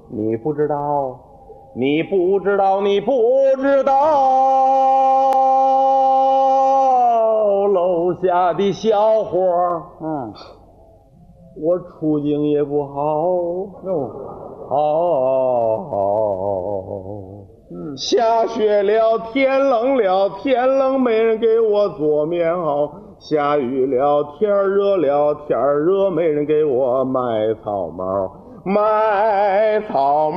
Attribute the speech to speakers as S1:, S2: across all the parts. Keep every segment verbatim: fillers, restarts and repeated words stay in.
S1: 你不知道，你不知道，你不知道，楼下的小伙儿，
S2: 嗯，
S1: 我处境也不好哟，哦，
S2: 嗯，
S1: 下雪了，天冷了，天冷没人给我做棉袄，下雨了，天热了，天热没人给我买草帽，买草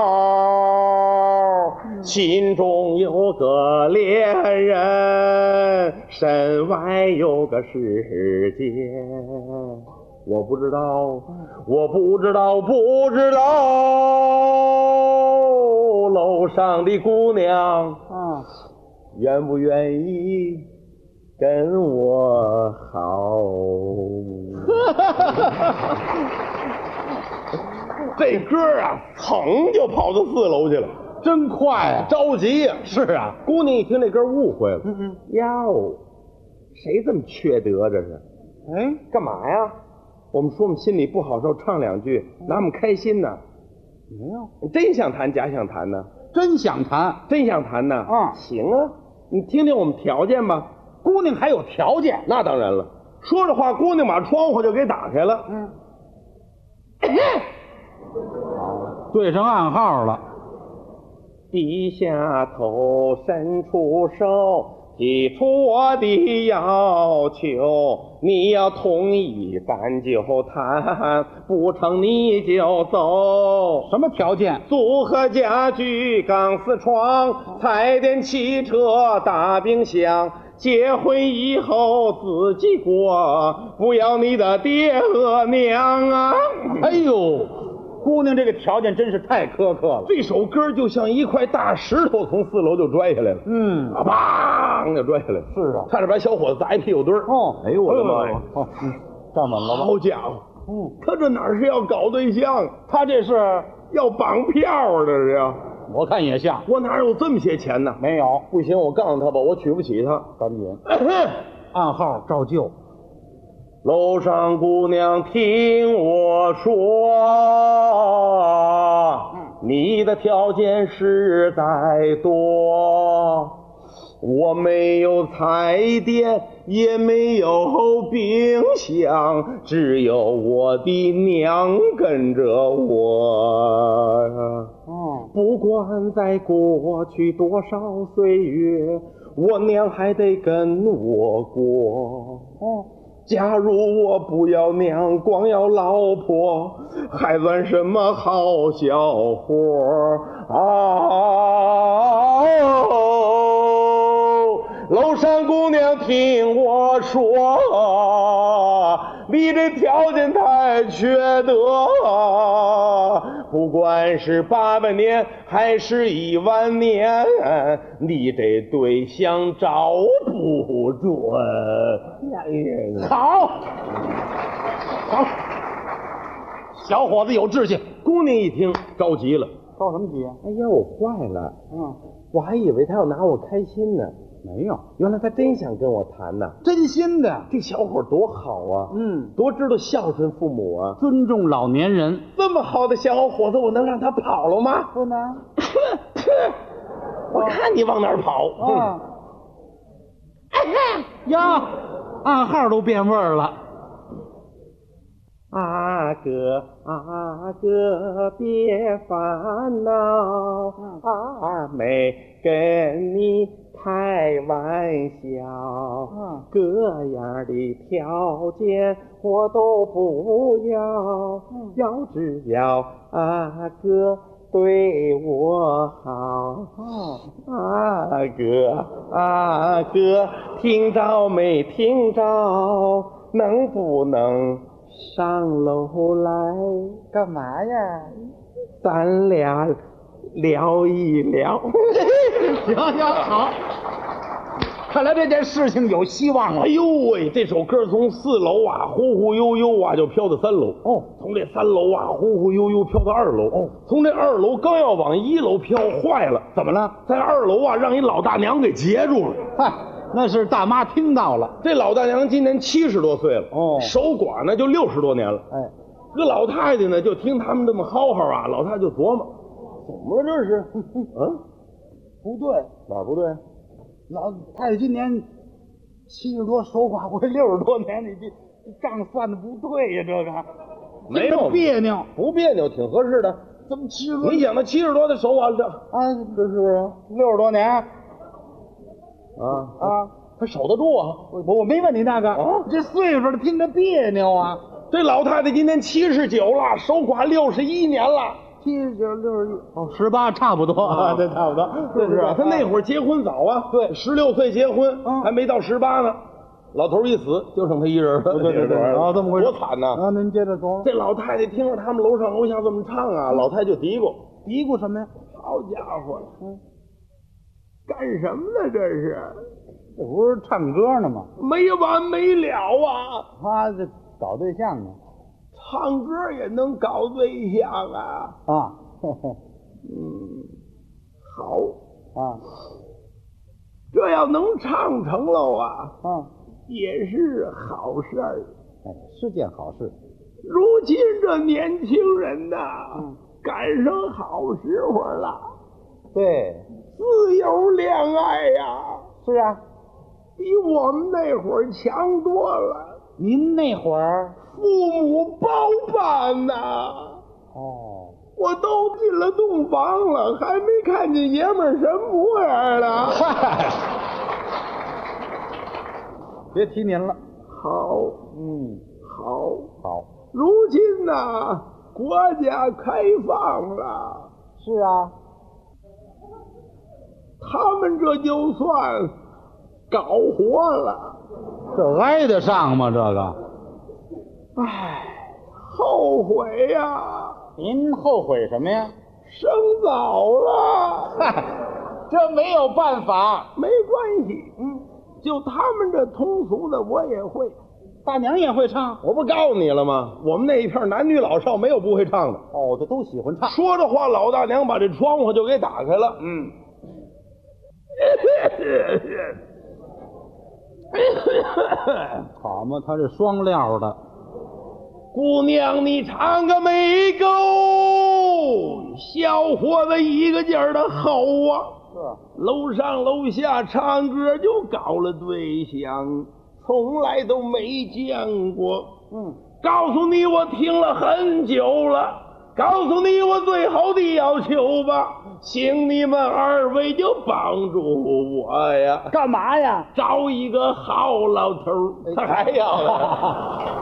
S1: 帽，心中有个恋人，身外有个世界。我不知道，我不知道，不知道，楼上的姑娘，
S2: 嗯，
S1: 愿不愿意跟我好？这歌啊，噌就跑到四楼去了，
S2: 真快啊！
S1: 着急呀、啊！
S2: 是啊，
S1: 姑娘一听这歌误会了，
S2: 嗯嗯，
S1: 哟，谁这么缺德这是？
S2: 哎，
S1: 干嘛呀？我们说我们心里不好受，唱两句，拿我们开心呢。
S2: 没有，
S1: 你真想弹假想弹呢？
S2: 真想谈。
S1: 真想弹呢？
S2: 啊，
S1: 行啊，你听听我们条件吧。
S2: 姑娘还有条件。
S1: 那当然了。说着话，姑娘把窗户就给打开了。
S2: 嗯，对上暗号了。
S1: 低下头，伸出手。提出我的要求，你要同意咱就谈，不成你就走。
S2: 什么条件？
S1: 组合家具、钢丝床、彩电、汽车、大冰箱。结婚以后自己过，不要你的爹和娘啊！
S2: 哎呦，姑娘这个条件真是太苛刻了。
S1: 这首歌就像一块大石头从四楼就拽下来了，
S2: 嗯，
S1: 啊，砰就拽下来了。
S2: 是啊，
S1: 差点把小伙子砸一屁股墩儿。
S2: 哦，
S1: 哎呦我的妈呀！
S2: 哦，嗯，站稳了吧？
S1: 好家伙，
S2: 嗯，
S1: 他这哪是要搞对象，
S2: 他这是
S1: 要绑票啊！这是要，
S2: 我看也像。
S1: 我哪有这么些钱呢？
S2: 没有，
S1: 不行，我告诉他吧，我娶不起他。
S2: 赶紧暗号照旧。
S1: 楼上姑娘听我说，你的条件实在多，我没有彩电，也没有冰箱，只有我的娘跟着我。
S2: 哦，
S1: 不管在过去多少岁月，我娘还得跟我过。
S2: 哦，
S1: 假如我不要娘，光要老婆，还算什么好小伙啊！楼上姑娘听我说，你这条件太缺德，不管是八百年还是一万年，你这对象找不准。
S2: 好，好，小伙子有志气。
S1: 姑娘一听着急了，
S2: 着什么急啊？
S1: 哎呀，我坏了，
S2: 嗯，
S1: 我还以为他要拿我开心呢，
S2: 没有，
S1: 原来他真想跟我谈呢。
S2: 真心的。
S1: 这小伙多好啊，
S2: 嗯，
S1: 多知道孝顺父母啊。
S2: 尊重老年人。
S1: 这么好的小伙子，我能让他跑了吗？
S2: 不能。
S1: 我看你往哪儿跑。
S2: 啊，呀，暗号都变味儿了。
S1: 阿哥，阿哥别烦恼，阿妹跟你开玩笑，
S2: 嗯，
S1: 各样的条件我都不要，
S2: 嗯，
S1: 要只要阿哥对我好。
S2: 哦，
S1: 阿哥，阿哥，听着没听着？能不能上楼来？
S2: 干嘛呀？
S1: 咱俩聊一聊。
S2: 行行好，看来这件事情有希望了。
S1: 哎呦喂，这首歌从四楼啊忽忽悠悠啊就飘到三楼，
S2: 哦，
S1: 从这三楼啊忽忽悠悠飘到二楼，
S2: 哦，
S1: 从这二楼刚要往一楼飘，坏了，
S2: 怎么了？
S1: 在二楼啊让一老大娘给截住了。
S2: 嗨，那是大妈听到了。
S1: 这老大娘今年七十多岁了，
S2: 哦
S1: 守寡呢就六十多年了。
S2: 哎，
S1: 这老太太呢，就听他们这么嚎嚎啊，老太太就琢磨，怎么了这是？嗯，
S2: 不对，
S1: 哪儿不对？
S2: 老太太今年七十多，守寡会六十多年，你这这账算的不对呀、这个
S1: 没有
S2: 这个别扭，
S1: 不别扭，挺合适的。
S2: 怎么七十多？
S1: 你想他七十多的手腕的
S2: 啊，这是不是六十多年
S1: 啊
S2: 啊？
S1: 他守得住啊？
S2: 我我没问你那个，
S1: 啊
S2: 这岁数的听着别扭啊。
S1: 这老太太今年七十九了，守寡六十一年了。
S2: 七十九、六十一，哦，十八差不多
S1: 啊
S2: 对，差不多，
S1: 是不是？他那会儿结婚早啊，
S2: 对
S1: 十六岁结婚，
S2: 嗯
S1: 还没到十八呢。老头一死，就剩他一人了。
S2: 对对对，
S1: 啊，
S2: 这么回事，
S1: 多惨呐！
S2: 啊，您接着说，
S1: 这老太太听着他们楼上楼下这么唱啊，老太太就嘀咕：
S2: 嘀咕什么呀？
S1: 好家伙，
S2: 嗯，
S1: 干什么呢？这是
S2: 这不是唱歌呢吗？
S1: 没完没了啊！
S2: 他这搞对象呢？
S1: 唱歌也能搞对象啊？
S2: 啊，呵呵
S1: 嗯，好，
S2: 啊
S1: 这要能唱成喽啊，
S2: 啊，
S1: 也是好事儿。
S2: 哎，是件好事。
S1: 如今这年轻人呐，
S2: 嗯
S1: 赶上好时候了，
S2: 对，
S1: 自由恋爱呀，
S2: 是啊，
S1: 比我们那会儿强多了。
S2: 您那会儿
S1: 父母包办呐，
S2: 哦，
S1: 我都进了洞房了，还没看见爷们儿什么模样呢。
S2: 嗨，别提您了。
S1: 好，
S2: 嗯，
S1: 好，
S2: 好，
S1: 如今呐，国家开放了，
S2: 是啊，
S1: 他们这就算搞活了。
S2: 这挨得上吗？这个，
S1: 唉，后悔呀，
S2: 您后悔什么呀？
S1: 生早了。
S2: 嗨，这没有办法。
S1: 没关系，嗯，就他们这通俗的我也会。
S2: 大娘也会唱。
S1: 我不告诉你了吗？我们那一片男女老少没有不会唱的。
S2: 哦，这都喜欢唱。
S1: 说着话，老大娘把这窗户就给打开了。
S2: 嗯，好嘛，他是双料的。
S1: 姑娘，你唱个没够，小伙子一个劲儿的吼啊！
S2: 是，
S1: 楼上楼下唱歌就搞了对象，从来都没见过。
S2: 嗯，
S1: 告诉你，我听了很久了。告诉你我最后的要求吧，请你们二位就帮助我呀！
S2: 干嘛呀？
S1: 找一个好老头儿，他还要呢。